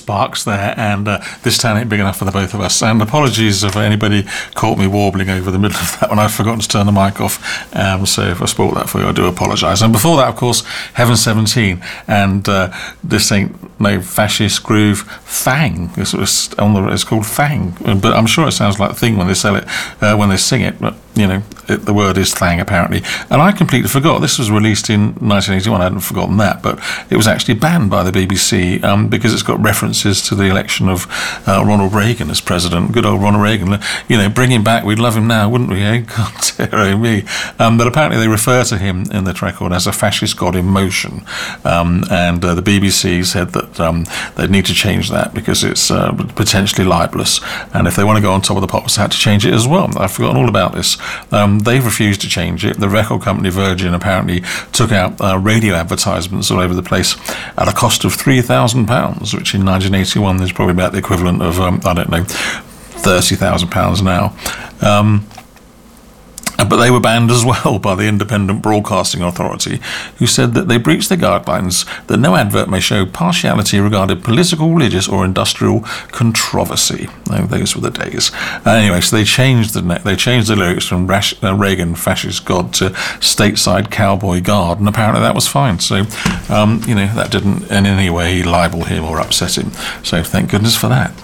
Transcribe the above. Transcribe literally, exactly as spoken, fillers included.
sparks there, and uh, this town ain't big enough for the both of us. And apologies if anybody caught me warbling over the middle of that when I'd forgotten to turn the mic off. Um, so if I spoiled that for you, I do apologise. And before that, of course, Heaven seventeen, and uh, this ain't no fascist groove. Fang. It's, it's, on the, it's called Fang, but I'm sure it sounds like Thing when they sell it, uh, when they sing it. But you know, it, the word is Thang apparently. And I completely forgot. This was released in nineteen eighty-one. I hadn't forgotten that, but it was actually banned by the B B C um, because it's got references to the election of uh, Ronald Reagan as president. Good old Ronald Reagan. You know, bring him back. We'd love him now, wouldn't we? Eh? God, dear me. Um, but apparently they refer to him in the record as a fascist god in motion. Um, and uh, the B B C said that um, they'd need to change that because it's uh, potentially libelous. And if they want to go on top of the pops, they had to change it as well. I've forgotten all about this. Um, they've refused to change it. The record company Virgin apparently took out uh, radio advertisements all over the place at a cost of three thousand pounds, which in nineteen eighty-one is probably about the equivalent of, um, I don't know, thirty thousand pounds now. Um, But they were banned as well by the Independent Broadcasting Authority, who said that they breached the guidelines that no advert may show partiality regarding political, religious, or industrial controversy. Oh, those were the days. Uh, anyway, so they changed the they changed the lyrics from Rash, uh, Reagan fascist god to stateside cowboy guard, and apparently that was fine. So, um, you know, that didn't in any way libel him or upset him. So thank goodness for that.